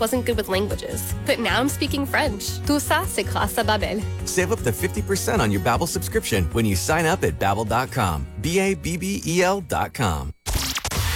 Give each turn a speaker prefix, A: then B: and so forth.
A: wasn't good with languages, but now I'm speaking French. Tout ça, c'est grâce à Babbel.
B: Save up to 50% on your Babbel subscription when you sign up at Babbel.com. BABBEL.com.